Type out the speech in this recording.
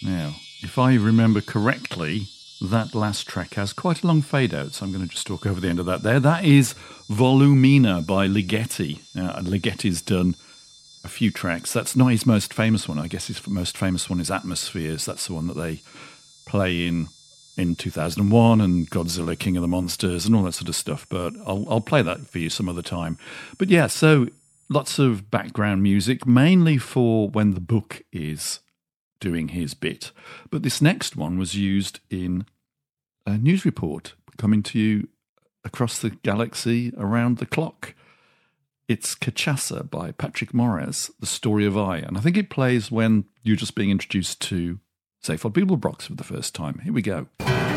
Now, if I remember correctly, that last track has quite a long fade out, so I'm going to just talk over the end of that there. That is Volumina by Ligeti. And Ligeti's done a few tracks. That's not his most famous one. I guess his most famous one is Atmospheres. That's the one that they play in 2001 and Godzilla King of the Monsters and all that sort of stuff. But I'll play that for you some other time. But yeah, so lots of background music, mainly for when the book is doing his bit. But this next one was used in a news report coming to you across the galaxy around the clock. It's Cachaça by Patrick Moraz, The Story of I. And I think it plays when you're just being introduced to Zaphod Beeblebrox for the first time. Here we go.